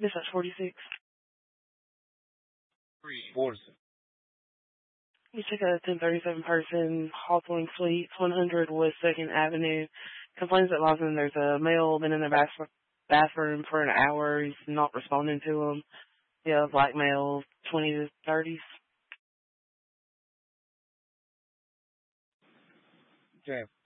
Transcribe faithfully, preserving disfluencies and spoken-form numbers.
This is forty-six. forty-six. We took a ten thirty-seven person, Hawthorne Suites, one hundred West second Avenue. Complains that Lawson, there's a male been in the bath- bathroom for an hour. He's not responding to him. Yeah, black male, twenty to thirties. Okay.